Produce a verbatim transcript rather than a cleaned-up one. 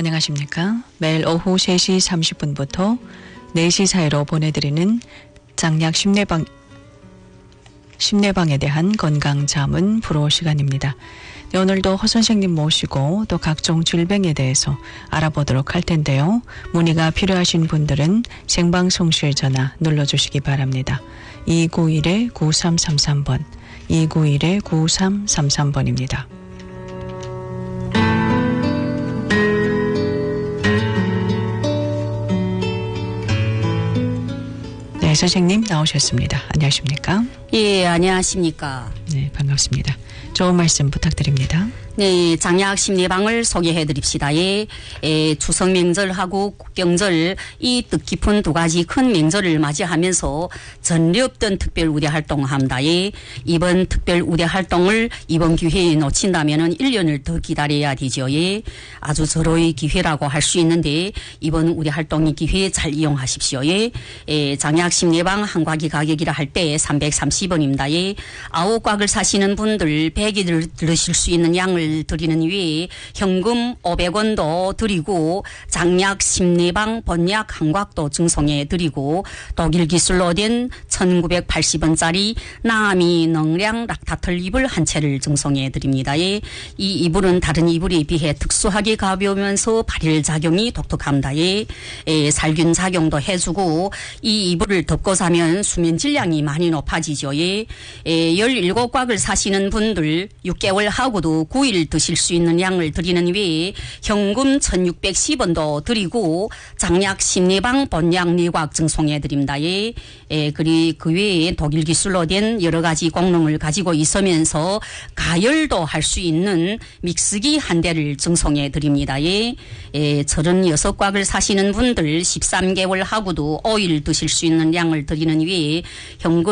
안녕하십니까. 매일 오후 세 시 삼십 분부터 네 시 사이로 보내드리는 장약 심내방, 심내방에 대한 건강자문 프로 시간입니다. 네, 오늘도 허 선생님 모시고 또 각종 질병에 대해서 알아보도록 할 텐데요. 문의가 필요하신 분들은 생방송실 전화 눌러주시기 바랍니다. 이구일 구삼삼삼 번, 이구일 구삼삼삼 번입니다. 네, 선생님 나오셨습니다. 안녕하십니까? 예, 안녕하십니까? 네, 반갑습니다. 좋은 말씀 부탁드립니다. 네, 장약 심리방을 소개해 드립시다. 예, 예, 추석 명절하고 국경절 이 뜻깊은 두 가지 큰 명절을 맞이하면서 전례 없던 특별 우대 활동합니다. 예, 이번 특별 우대 활동을 이번 기회에 놓친다면은 일 년을 더 기다려야 되죠. 예, 아주 절호의 기회라고 할 수 있는데 이번 우대 활동의 기회 잘 이용하십시오. 예, 예, 장약 심리방 한 곽이 가격이라 할 때 삼백삼십 원입니다. 예, 아홉 곽을 사시는 분들 백이 들으실 수 있는 양을 드리는 위에 현금 오백 원도 드리고 장약 심리방 번약 한 곽도 증송해 드리고 독일 기술로 된 천구백팔십 원짜리 나미 능량 락타틀 이불 한 채를 증송해 드립니다. 예. 이 이불은 다른 이불에 비해 특수하게 가벼우면서 발열 작용이 독특합니다. 예. 예, 살균 작용도 해주고 이 이불을 덮고 자면 수면 질량이 많이 높아지죠. 예. 예, 열일곱 곽을 사시는 분들 육 개월 하고도 구 일 드실 수 있는 양을 드리는 외에 현금 천육백십 원도 드리고 장약 심리방 본약 네 곽 증송해 드립니다. 예. 예, 그리 그 외에 독일 기술로 된 여러 가지功能을 가지고 있으면서 가열도 할 수 있는 믹스기 한 대를 증송해 드립니다. 예. 예, 서른여섯 곽을 사시는 분들 십삼 개월 하고도 오 일 드실 수 있는 양을 드리는 외에 현금